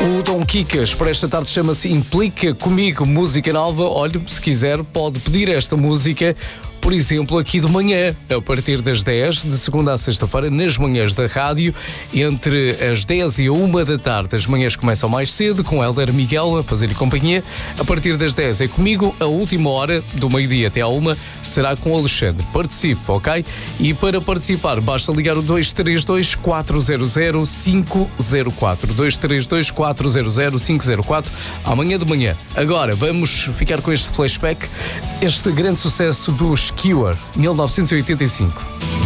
O Dom Kikas para esta tarde chama-se Implica Comigo Música Nova. Olha, se quiser pode pedir esta música, por exemplo, aqui de manhã, a partir das 10, de segunda a sexta-feira, nas manhãs da rádio, entre as 10 e a 1 da tarde. As manhãs começam mais cedo, com Hélder Miguel a fazer-lhe companhia. A partir das 10 é comigo, a última hora, do meio-dia até à 1, será com o Alexandre. Participe, ok? E para participar, basta ligar o 232 400 504. 232 400 504, amanhã de manhã. Agora, vamos ficar com este flashback, este grande sucesso dos Cure, 1985.